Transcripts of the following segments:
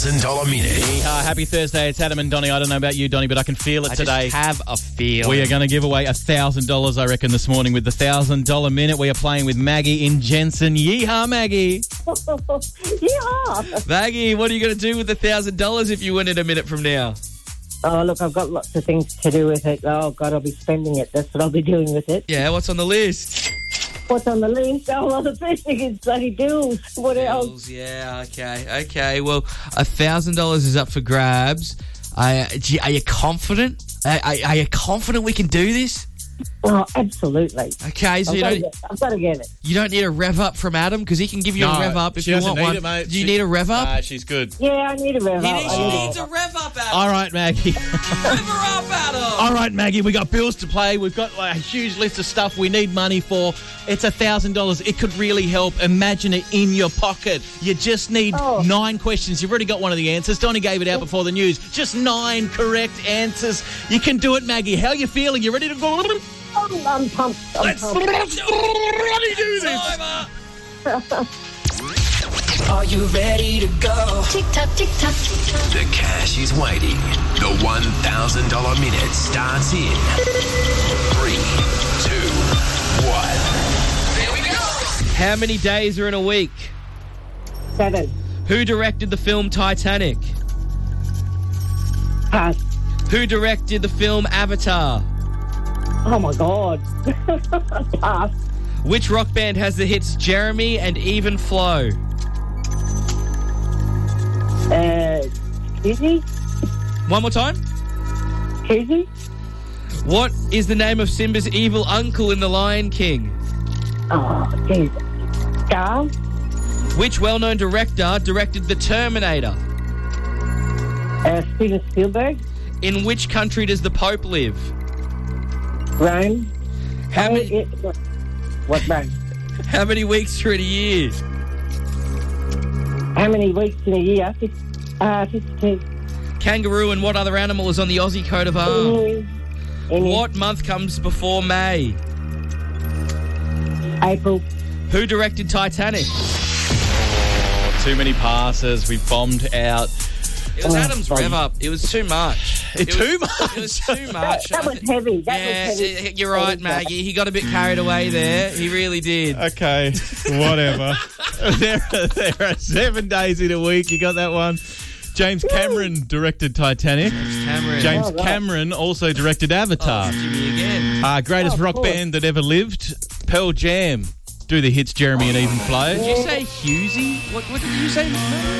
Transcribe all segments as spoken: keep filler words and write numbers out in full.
thousand dollars minute. Uh, happy Thursday. It's Adam and Donnie. I don't know about you, Donnie, but I can feel it I today. just have a feel. We are going to give away one thousand dollars, I reckon, this morning with the one thousand dollars minute. We are playing with Maggie in Jensen. Yeehaw, Maggie. Yeah. Maggie, what are you going to do with the one thousand dollars if you win it a minute from now? Oh, look, I've got lots of things to do with it. Oh, God, I'll be spending it. That's what I'll be doing with it. Yeah, what's on the list? What's on the list? Oh, well, the first thing is bloody bills. What else? Bills, yeah, okay, okay. Well, one thousand dollars is up for grabs. Uh, gee, are you confident? Are, are, are you confident we can do this? Oh, absolutely. Okay, so I've you got, to don't, get, I've got to get it. you don't need a rev up from Adam because he can give you No, a rev up if she you doesn't want need one. it, mate. Do you She- need a rev up? Ah, she's good. Yeah, I need a rev he up. needs, I need she a needs a rev up. rev up, Adam. All right, Maggie. Rev her up, Adam. All right, Maggie, we got bills to pay. We've got like, a huge list of stuff we need money for. It's one thousand dollars. It could really help. Imagine it in your pocket. You just need Oh. nine questions. You've already got one of the answers. Donnie gave it out before the news. Just nine correct answers. You can do it, Maggie. How are you feeling? You ready to go? I'm, I'm pumped. I'm Let's pumped. bloody do this. Are you ready to go? Tick tock, tick tock, tick tock. The cash is waiting. The one thousand dollars minute starts in three, two, one. There we go. How many days are in a week? Seven. Who directed the film Titanic? Pass. Who directed the film Avatar? Oh, my God. Pass. Which rock band has the hits Jeremy and Even Flow? Uh, Kizzy? One more time. Kizzy? What is the name of Simba's evil uncle in The Lion King? Oh, jeez. Scar? Which well-known director directed The Terminator? Uh, Steven Spielberg? In which country does the Pope live? Rome? How Oh, many, it- what- What Rome? how many weeks are in a year? How many weeks in a year? Fif- Uh, fifty-two. Kangaroo and what other animal is on the Aussie coat of arms? Mm, Any- What month comes before May? April. Who directed Titanic? Too many passes. We bombed out. It was Oh, Adam's sorry. rev up. It was too much. It was- too much? It was too much. That was heavy. That yeah, was heavy. you're right, Maggie. He got a bit carried away there. He really did. Okay, whatever. there, are, there are seven days in a week. You got that one. James Cameron directed Titanic. Cameron. James Oh, right. Cameron also directed Avatar. Oh, Jimmy again. Uh, greatest Oh, of rock course. band that ever lived, Pearl Jam. Do the hits Jeremy and Even Flow. Did you say Husey? What, what did you say?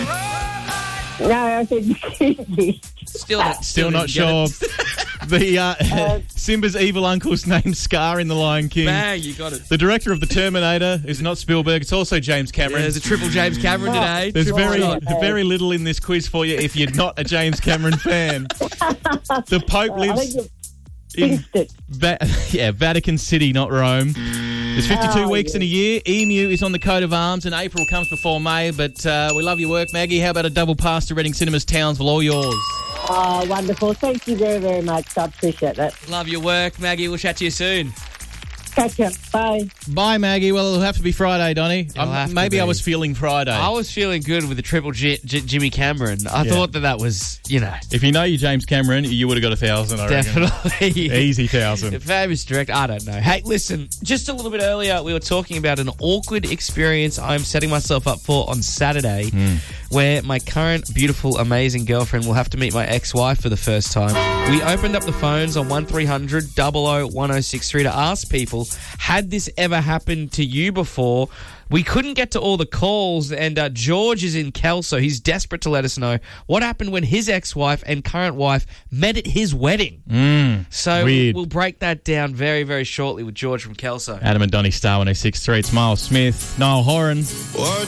No, I said Kizzy. Still, not- Still not didn't sure. get the uh, Uh, Simba's evil uncle's named Scar in The Lion it. King. Bang, you got it. The director of The Terminator is not Spielberg. It's also James Yeah, Cameron. there's a triple James Cameron Oh, today. There's Triple very, shot. very little in this quiz for you if you're not a James Cameron fan. The Pope I think lives you in finished it. Va- yeah, Vatican City, not Rome. There's fifty-two Oh, weeks yeah. in a year. Emu is on the coat of arms, and April comes before May. But uh, we love your work, Maggie. How about a double pass to Reading Cinemas, Townsville? All yours. Oh, wonderful. Thank you very, very much. I appreciate that. Love your work, Maggie. We'll chat to you soon. Catch you. Bye. Bye, Maggie. Well, it'll have to be Friday, Donny. It'll Um, have to maybe I be. was feeling Friday. I was feeling good with the triple J- J- Jimmy Cameron. I Yeah. thought that that was, you know, If you know you James Cameron, you would have got a thousand, I reckon. definitely. Easy thousand. Famous direct. I don't know. Hey, listen, just a little bit earlier, we were talking about an awkward experience I'm setting myself up for on Saturday, where my current, beautiful, amazing girlfriend will have to meet my ex-wife for the first time. We opened up the phones on one three hundred, double oh, one oh six three to ask people, had this ever happened to you before? We couldn't get to all the calls, and uh, George is in Kelso. He's desperate to let us know what happened when his ex-wife and current wife met at his wedding. Mm, So weird. we'll break that down very, very shortly with George from Kelso. Adam and Donny Star one oh six three. It's Miles Smith, Niall Horan.